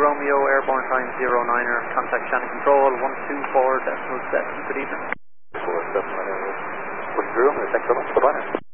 Romeo, airborne time 09er, contact Shannon Control 124.7. Good evening. 47, what's the room? Thanks so much. Bye-bye.